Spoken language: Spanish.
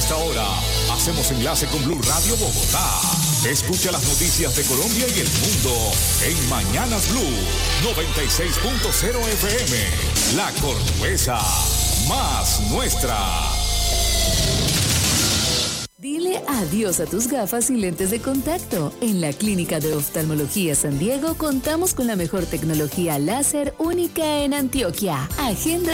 esta hora hacemos enlace con Blue Radio Bogotá. Escucha las noticias de Colombia y el mundo en Mañanas Blue 96.0 FM. La Cordobesa, más nuestra. Dile adiós a tus gafas y lentes de contacto. En la Clínica de Oftalmología San Diego contamos con la mejor tecnología láser única en Antioquia. Agenda